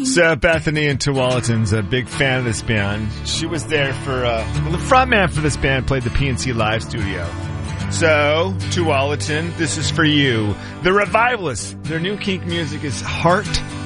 So Bethany in Tualatin's a big fan of this band. She was there for, the frontman for this band played the PNC Live studio. So, Tualatin, this is for you. The Revivalists, their new kink music is Heart